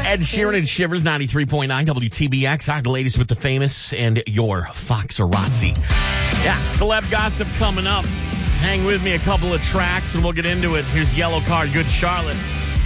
Ed Sheeran and Shivers, 93.9 WTBX. Our latest with the famous and your Foxarazzi. Yeah, celeb gossip coming up. Hang with me a couple of tracks and we'll get into it. Here's Yellow Card, Good Charlotte.